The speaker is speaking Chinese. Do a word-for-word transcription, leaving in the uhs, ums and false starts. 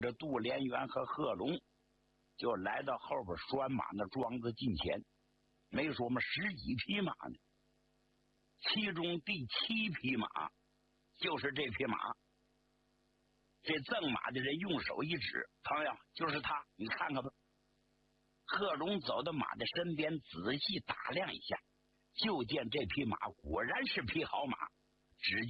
这杜连元和贺龙就来到后边拴马那庄子近前，没说嘛，十几匹马呢，其中第七匹马就是这匹马。这赠马的人用手一指，朋友，就是他，你看看吧。贺龙走到马的身边，仔细打量一下，就见这匹马果然是匹好马。只